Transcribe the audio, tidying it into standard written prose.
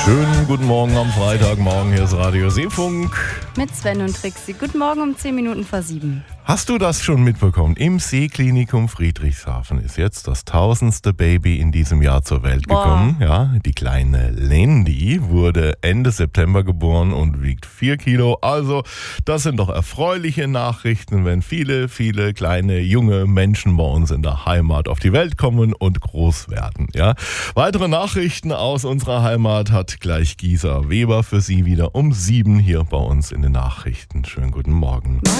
Schönen guten Morgen am Freitagmorgen, hier ist Radio Seefunk. Mit Sven und Trixi. Guten Morgen um 10 Minuten vor 7. Hast du das schon mitbekommen? Im Seeklinikum Friedrichshafen ist jetzt das 1000. Baby in diesem Jahr zur Welt gekommen. Ja, die kleine Lendi wurde Ende September geboren und wiegt 4 Kilo. Also, das sind doch erfreuliche Nachrichten, wenn viele, viele kleine, junge Menschen bei uns in der Heimat auf die Welt kommen und groß werden. Ja, weitere Nachrichten aus unserer Heimat hat gleich Gisa Weber für Sie wieder um 7 hier bei uns in den Nachrichten. Schönen guten Morgen.